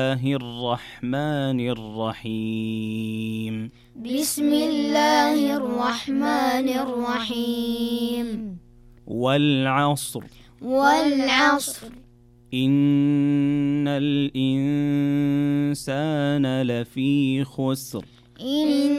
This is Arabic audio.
الرحمن الرحيم بسم الله الرحمن الرحيم والعصر إن الإنسان لفي خسر